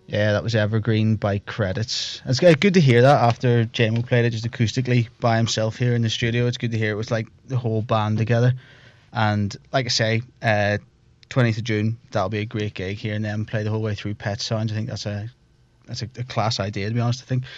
Yeah, that was Evergreen by Credits. It's good to hear that after JMO played it just acoustically by himself here in the studio. It's good to hear it was like the whole band together. And like I say, 20th of June, that'll be a great gig here, and then play the whole way through Pet Sounds. I think that's a class idea, to be honest, I think.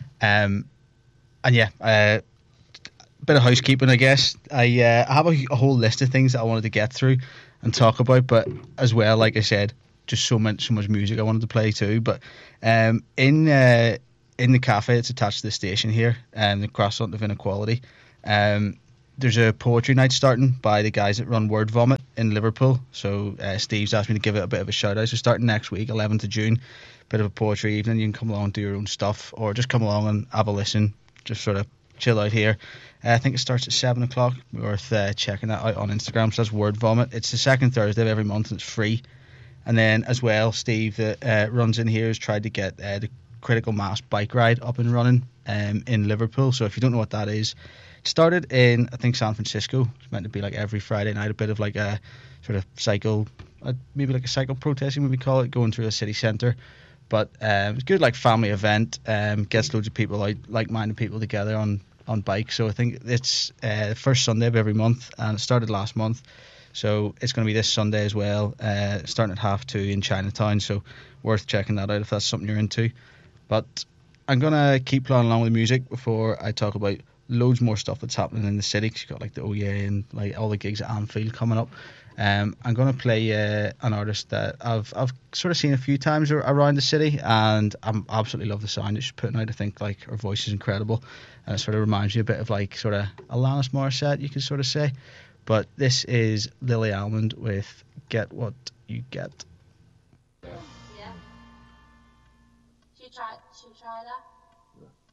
And yeah, bit of housekeeping, I guess. I have a whole list of things that I wanted to get through and talk about, but as well, like I said, just so much music I wanted to play too. But in the cafe that's attached to the station here, the Croissant of Inequality, there's a poetry night starting by the guys that run Word Vomit in Liverpool. So Steve's asked me to give it a bit of a shout out. So starting next week, 11th of June, bit of a poetry evening. You can come along and do your own stuff, or just come along and have a listen, just sort of chill out here. I think it starts at 7 o'clock. Worth checking that out on Instagram. So that's Word Vomit. It's the second Thursday of every month and it's free. And then as well, Steve that runs in here has tried to get the Critical Mass bike ride up and running in Liverpool. So if you don't know what that is, it started in, I think, San Francisco. It's meant to be like every Friday night, a bit of like a sort of cycle, maybe like a cycle protesting, we call it, going through the city centre. But it's a good like family event, gets loads of people out, like-minded people together on bikes. So I think it's the first Sunday of every month, and it started last month. So it's going to be this Sunday as well, starting at 2:30 in Chinatown. So worth checking that out if that's something you're into. But I'm going to keep playing along with music before I talk about loads more stuff that's happening in the city. Cause you've got like the OYA and like all the gigs at Anfield coming up. I'm going to play an artist that I've sort of seen a few times around the city, and I absolutely love the sound that she's putting out. I think like her voice is incredible, and it sort of reminds you a bit of like sort of Alanis Morissette, you could sort of say. But this is Lily Almond with Get What You Get. Yeah. Should we try that?